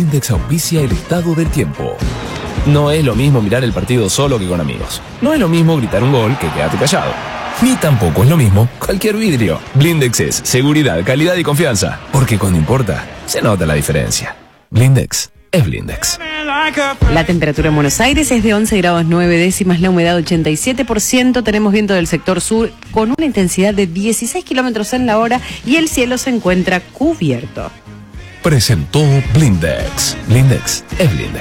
Blindex auspicia el estado del tiempo. No es lo mismo mirar el partido solo que con amigos. No es lo mismo gritar un gol que quedarte callado. Ni tampoco es lo mismo cualquier vidrio. Blindex es seguridad, calidad y confianza. Porque cuando importa, se nota la diferencia. Blindex es Blindex. La temperatura en Buenos Aires es de 11 grados 9 décimas, la humedad 87%, tenemos viento del sector sur con una intensidad de 16 kilómetros en la hora y el cielo se encuentra cubierto. Presentó Blindex. Blindex es Blindex.